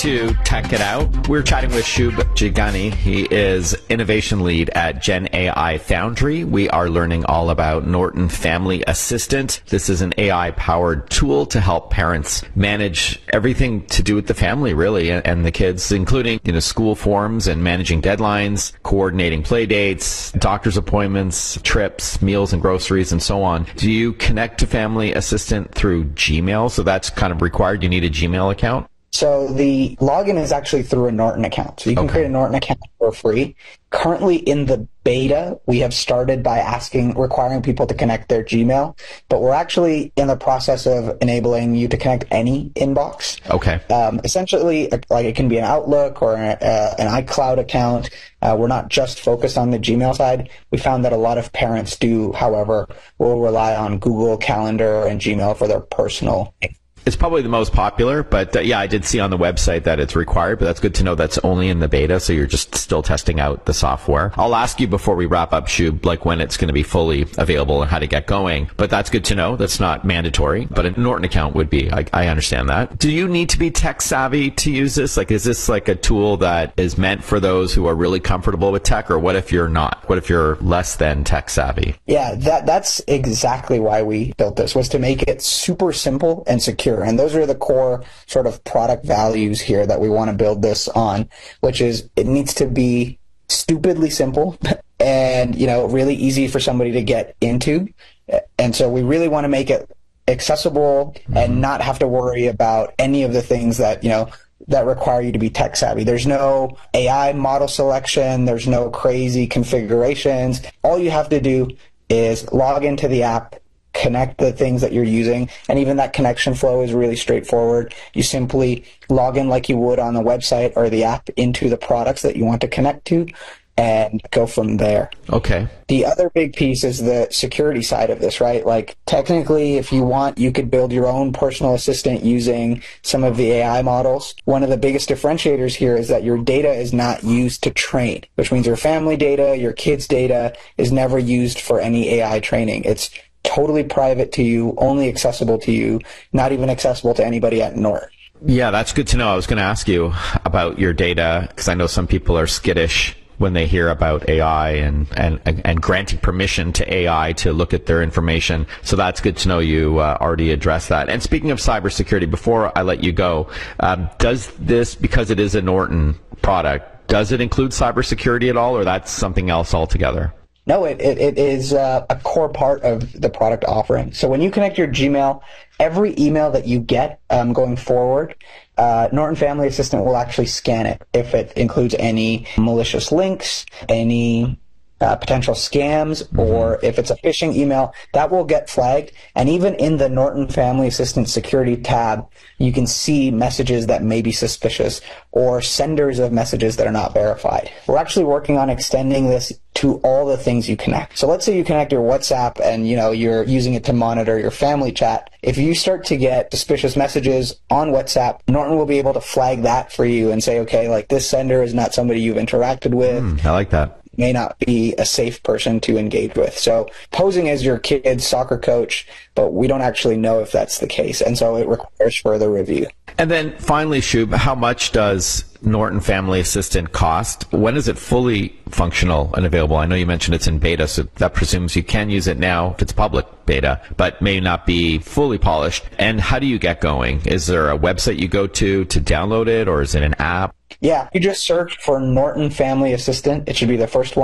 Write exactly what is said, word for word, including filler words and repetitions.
To Tech It Out. We're chatting with Shub Jagani. He is innovation lead at Gen A I Foundry. We are learning all about Norton Family Assistant. This is an A I-powered tool to help parents manage everything to do with the family, really, and the kids, including, you know, school forms and managing deadlines, coordinating play dates, doctor's appointments, trips, meals and groceries, and so on. Do you connect to Family Assistant through Gmail? So that's kind of required. You need a Gmail account? So the login is actually through a Norton account. So you can okay. create a Norton account for free. Currently in the beta, we have started by asking, requiring people to connect their Gmail, but we're actually in the process of enabling you to connect any inbox. Okay. Um, essentially, like it can be an Outlook or a, uh, an iCloud account. Uh, we're not just focused on the Gmail side. We found that a lot of parents do, however, will rely on Google Calendar and Gmail for their personal. It's probably the most popular, but uh, yeah, I did see on the website that it's required, but that's good to know that's only in the beta, so you're just still testing out the software. I'll ask you before we wrap up, Shub, like when it's going to be fully available and how to get going, but that's good to know. That's not mandatory, but a Norton account would be. I, I understand that. Do you need to be tech savvy to use this? Like, is this like a tool that is meant for those who are really comfortable with tech, or what if you're not? What if you're less than tech savvy? Yeah, that that's exactly why we built this, was to make it super simple and secure. And those are the core sort of product values here that we want to build this on, which is it needs to be stupidly simple and, you know, really easy for somebody to get into. And so we really want to make it accessible and not have to worry about any of the things that, you know, that require you to be tech savvy. There's no A I model selection. There's no crazy configurations. All you have to do is log into the app, connect the things that you're using, and even that connection flow is really straightforward. You simply log in like you would on the website or the app into the products that you want to connect to and go from there. Okay. The other big piece is the security side of this, right? Like technically, if you want, you could build your own personal assistant using some of the A I models. One of the biggest differentiators here is that your data is not used to train, which means your family data, your kids' data is never used for any A I training. It's totally private to you, only accessible to you, not even accessible to anybody at Norton. Yeah, that's good to know. I was going to ask you about your data, because I know some people are skittish when they hear about A I and, and, and granting permission to A I to look at their information. So that's good to know you uh, already addressed that. And speaking of cybersecurity, before I let you go, um, does this, because it is a Norton product, does it include cybersecurity at all, or that's something else altogether? No, it, it, it is uh, a core part of the product offering. So when you connect your Gmail, every email that you get um, going forward, uh, Norton Family Assistant will actually scan it if it includes any malicious links, any uh, potential scams, mm-hmm. or if it's a phishing email, that will get flagged. And even in the Norton Family Assistant security tab, you can see messages that may be suspicious or senders of messages that are not verified. We're actually working on extending this to all the things you connect. So let's say you connect your WhatsApp and, you know, you're using it to monitor your family chat. If you start to get suspicious messages on WhatsApp, Norton will be able to flag that for you and say, okay, like this sender is not somebody you've interacted with. Mm, I like that. May not be a safe person to engage with. So posing as your kid's soccer coach, but we don't actually know if that's the case. And so it requires further review. And then finally, Shub, how much does Norton Family Assistant cost? When is it fully functional and available? I know you mentioned it's in beta, so that presumes you can use it now if it's public beta, but may not be fully polished. And how do you get going? Is there a website you go to to download it, or is it an app? Yeah, you just search for Norton Family Assistant. It should be the first one